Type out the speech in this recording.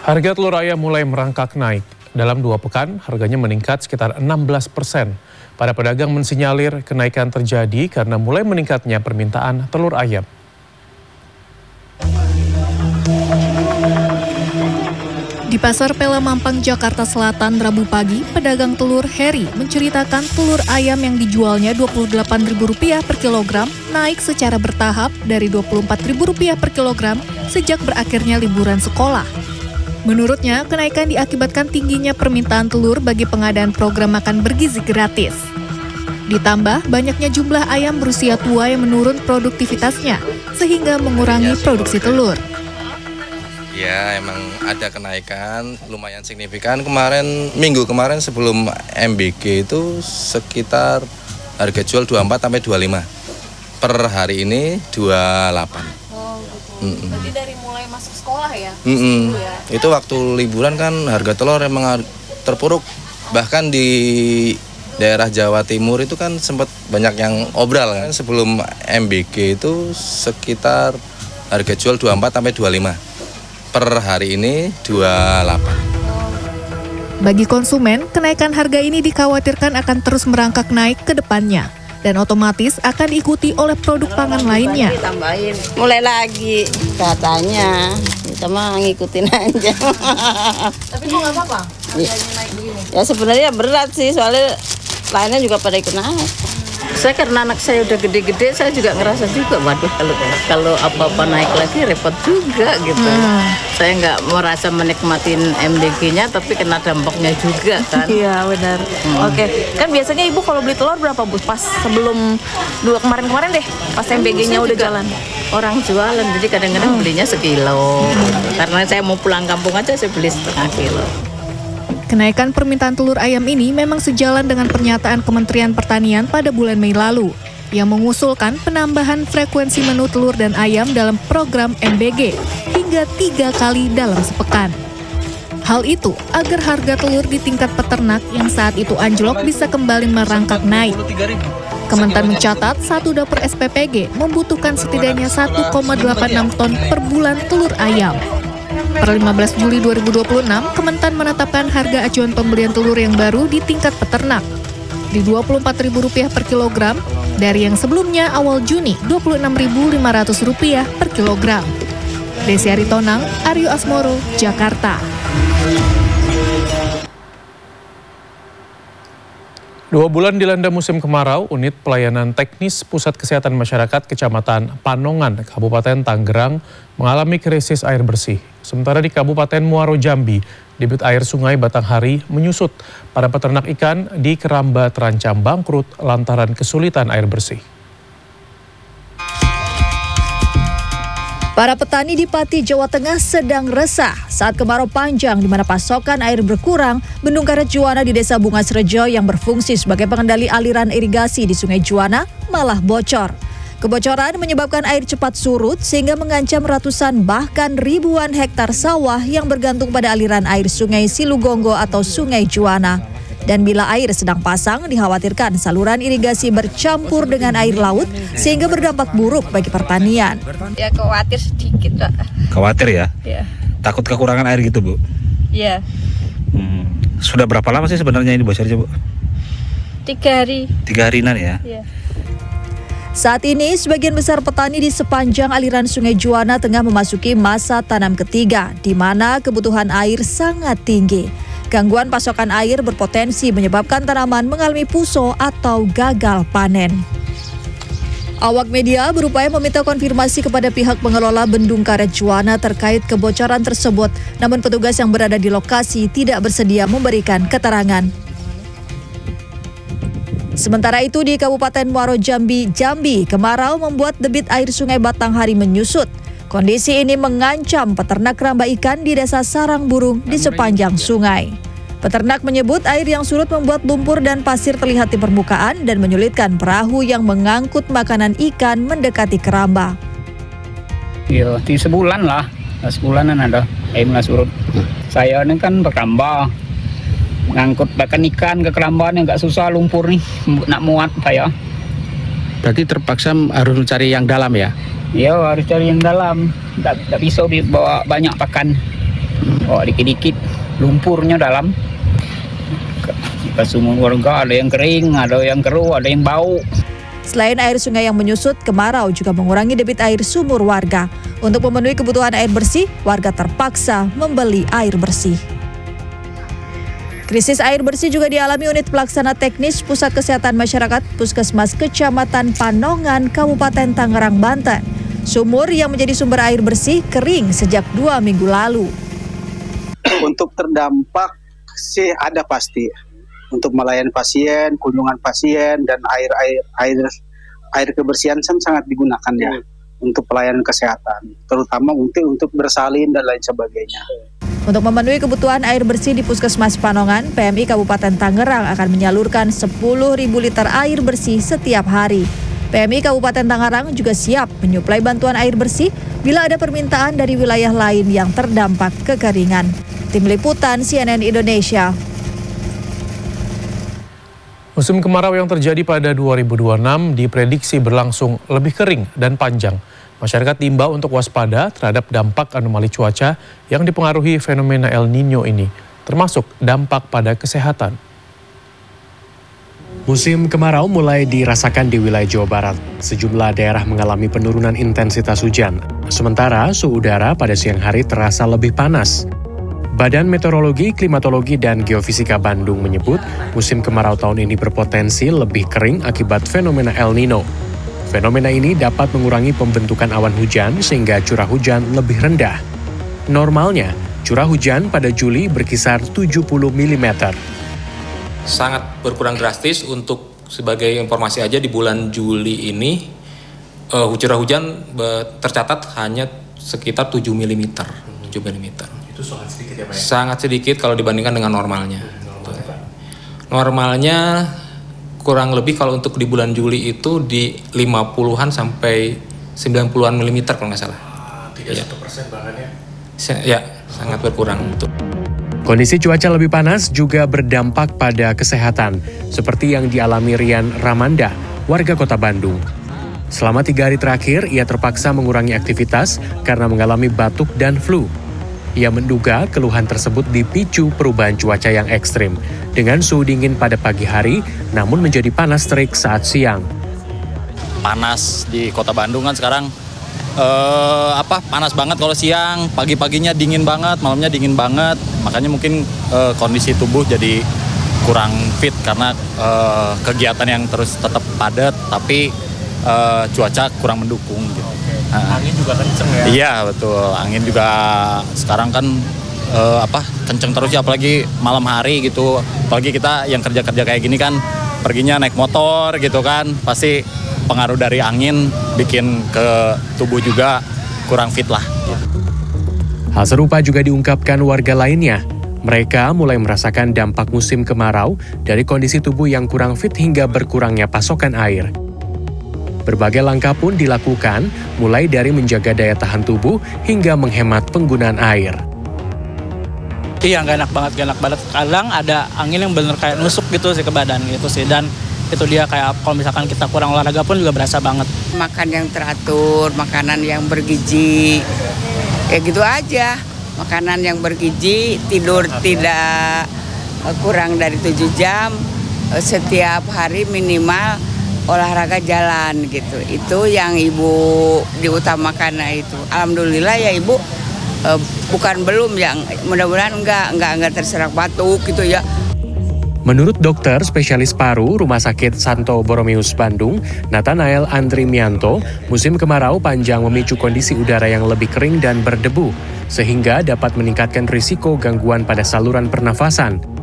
Harga telur ayam mulai merangkak naik. Dalam 2 pekan, harganya meningkat sekitar 16%. Para pedagang mensinyalir kenaikan terjadi karena mulai meningkatnya permintaan telur ayam. Di Pasar Pela Mampang, Jakarta Selatan, Rabu pagi, pedagang telur Heri menceritakan telur ayam yang dijualnya Rp28.000 per kilogram naik secara bertahap dari Rp24.000 per kilogram sejak berakhirnya liburan sekolah. Menurutnya, kenaikan diakibatkan tingginya permintaan telur bagi pengadaan program makan bergizi gratis. Ditambah banyaknya jumlah ayam berusia tua yang menurun produktivitasnya, sehingga mengurangi produksi telur. Ya, emang ada kenaikan lumayan signifikan. Minggu kemarin sebelum MBG itu sekitar harga jual 24 sampai 25. Per hari ini 28. Oh, gitu. Berarti dari mulai masuk sekolah ya? Ya? Itu waktu liburan kan harga telur emang terpuruk. Bahkan di daerah Jawa Timur itu kan sempat banyak yang obral kan. Sebelum MBG itu sekitar harga jual 24 sampai 25. Per hari ini 28. Bagi konsumen, kenaikan harga ini dikhawatirkan akan terus merangkak naik ke depannya dan otomatis akan diikuti oleh produk pangan lainnya. Tambahin, mulai lagi katanya, kita mah ngikutin aja. Tapi kok nggak apa-apa? Harganya naik begini? Ya sebenarnya berat sih, soalnya lainnya juga pada ikut naik. Saya karena anak saya udah gede-gede, saya juga ngerasa juga, waduh kalau apa-apa naik lagi repot juga gitu. Saya nggak merasa menikmatin MBG-nya, tapi kena dampaknya juga kan. Iya benar. Oke, kan biasanya ibu kalau beli telur berapa bu? Pas sebelum kemarin deh, pas MBG-nya udah jalan. Orang jualan, jadi kadang-kadang belinya sekilo. Karena saya mau pulang kampung aja, saya beli setengah kilo. Kenaikan permintaan telur ayam ini memang sejalan dengan pernyataan Kementerian Pertanian pada bulan Mei lalu yang mengusulkan penambahan frekuensi menu telur dan ayam dalam program MBG hingga 3 kali dalam sepekan. Hal itu agar harga telur di tingkat peternak yang saat itu anjlok bisa kembali merangkak naik. Kementan mencatat satu dapur SPPG membutuhkan setidaknya 1,86 ton per bulan telur ayam. Per 15 Juli 2026, Kementan menetapkan harga acuan pembelian telur yang baru di tingkat peternak di Rp24.000 per kilogram dari yang sebelumnya awal Juni Rp26.500 per kilogram. Desi Aritonang, Aryo Asmoro, Jakarta. 2 bulan dilanda musim kemarau, unit pelayanan teknis Pusat Kesehatan Masyarakat Kecamatan Panongan, Kabupaten Tangerang mengalami krisis air bersih. Sementara di Kabupaten Muaro Jambi, debit air sungai Batanghari menyusut. Para peternak ikan di Keramba terancam bangkrut lantaran kesulitan air bersih. Para petani di Pati, Jawa Tengah sedang resah saat kemarau panjang di mana pasokan air berkurang. Bendung Karet Juwana di Desa Bungas Rejo yang berfungsi sebagai pengendali aliran irigasi di Sungai Juwana malah bocor. Kebocoran menyebabkan air cepat surut sehingga mengancam ratusan bahkan ribuan hektar sawah yang bergantung pada aliran air Sungai Silugonggo atau Sungai Juwana. Dan bila air sedang pasang, dikhawatirkan saluran irigasi bercampur dengan air laut sehingga berdampak buruk bagi pertanian. Ya khawatir sedikit, Pak. Khawatir ya? Ya. Takut kekurangan air gitu, Bu? Ya. Sudah berapa lama sih sebenarnya ini bocornya, Bu? 3 hari. 3 harian ya? Ya. Saat ini, sebagian besar petani di sepanjang aliran Sungai Juwana tengah memasuki masa tanam ketiga, di mana kebutuhan air sangat tinggi. Gangguan pasokan air berpotensi menyebabkan tanaman mengalami puso atau gagal panen. Awak media berupaya meminta konfirmasi kepada pihak pengelola Bendung Karet Juwana terkait kebocoran tersebut, namun petugas yang berada di lokasi tidak bersedia memberikan keterangan. Sementara itu di Kabupaten Muaro Jambi, kemarau membuat debit air Sungai Batanghari menyusut. Kondisi ini mengancam peternak keramba ikan di Desa Sarang Burung di sepanjang sungai. Peternak menyebut air yang surut membuat lumpur dan pasir terlihat di permukaan dan menyulitkan perahu yang mengangkut makanan ikan mendekati keramba. Iya, di sebulanan ada air mulai surut. Saya ini kan berkeramba, mengangkut bahkan ikan ke keramba yang nggak susah, lumpur nih nak muat saya. Berarti terpaksa harus mencari yang dalam ya? Iya, harus cari yang dalam. Tidak bisa dibawa banyak pakan. Oh, dikit-dikit lumpurnya dalam. Ke sumur warga ada yang kering, ada yang keruh, ada yang bau. Selain air sungai yang menyusut, kemarau juga mengurangi debit air sumur warga. Untuk memenuhi kebutuhan air bersih, warga terpaksa membeli air bersih. Krisis air bersih juga dialami unit pelaksana teknis Pusat Kesehatan Masyarakat Puskesmas Kecamatan Panongan, Kabupaten Tangerang, Banten. Sumur yang menjadi sumber air bersih kering sejak 2 minggu lalu. Untuk terdampak sih ada pasti. Untuk melayani pasien, kunjungan pasien, dan air kebersihan sangat digunakan ya untuk pelayanan kesehatan, terutama untuk bersalin dan lain sebagainya. Untuk memenuhi kebutuhan air bersih di Puskesmas Panongan, PMI Kabupaten Tangerang akan menyalurkan 10.000 liter air bersih setiap hari. PMI Kabupaten Tangerang juga siap menyuplai bantuan air bersih bila ada permintaan dari wilayah lain yang terdampak kekeringan. Tim Liputan CNN Indonesia. Musim kemarau yang terjadi pada 2026 diprediksi berlangsung lebih kering dan panjang. Masyarakat diimbau untuk waspada terhadap dampak anomali cuaca yang dipengaruhi fenomena El Nino ini, termasuk dampak pada kesehatan. Musim kemarau mulai dirasakan di wilayah Jawa Barat. Sejumlah daerah mengalami penurunan intensitas hujan. Sementara suhu udara pada siang hari terasa lebih panas. Badan Meteorologi, Klimatologi, dan Geofisika Bandung menyebut musim kemarau tahun ini berpotensi lebih kering akibat fenomena El Nino. Fenomena ini dapat mengurangi pembentukan awan hujan sehingga curah hujan lebih rendah. Normalnya, curah hujan pada Juli berkisar 70 mm. Sangat berkurang drastis. Untuk sebagai informasi aja, di bulan Juli ini curah hujan tercatat hanya sekitar 7 mm. 7 mm. Itu sangat sedikit ya Pak ya? Sangat sedikit kalau dibandingkan dengan normalnya. Normalnya kurang lebih kalau untuk di bulan Juli itu di 50-an sampai 90-an milimeter kalau nggak salah. 31% bahkan ya? Ya, sangat berkurang. Kondisi cuaca lebih panas juga berdampak pada kesehatan, seperti yang dialami Rian Ramanda, warga kota Bandung. Selama 3 hari terakhir, ia terpaksa mengurangi aktivitas karena mengalami batuk dan flu. Ia menduga keluhan tersebut dipicu perubahan cuaca yang ekstrim, dengan suhu dingin pada pagi hari, namun menjadi panas terik saat siang. Panas di kota Bandung kan sekarang, panas banget kalau siang, pagi-paginya dingin banget, malamnya dingin banget. Makanya mungkin kondisi tubuh jadi kurang fit karena kegiatan yang terus tetap padat, tapi cuaca kurang mendukung gitu. Angin juga kenceng ya? Iya betul, angin juga sekarang kan kenceng terus ya, apalagi malam hari gitu. Apalagi kita yang kerja-kerja kayak gini kan perginya naik motor gitu kan, pasti pengaruh dari angin bikin ke tubuh juga kurang fit lah. Hal serupa juga diungkapkan warga lainnya. Mereka mulai merasakan dampak musim kemarau dari kondisi tubuh yang kurang fit hingga berkurangnya pasokan air. Berbagai langkah pun dilakukan, mulai dari menjaga daya tahan tubuh hingga menghemat penggunaan air. Iya, nggak enak banget. Kadang ada angin yang bener kayak nusuk gitu sih ke badan gitu sih. Dan itu dia kayak kalau misalkan kita kurang olahraga pun juga berasa banget. Makan yang teratur, makanan yang bergizi, ya gitu aja. Makanan yang bergizi, tidur tidak kurang dari 7 jam, setiap hari minimal olahraga jalan gitu. Itu yang Ibu diutamakan itu. Alhamdulillah ya Ibu, bukan belum, yang mudah-mudahan enggak terserang batuk gitu ya. Menurut dokter spesialis paru Rumah Sakit Santo Boromius Bandung, Nathanael Andrimianto, musim kemarau panjang memicu kondisi udara yang lebih kering dan berdebu, sehingga dapat meningkatkan risiko gangguan pada saluran pernafasan.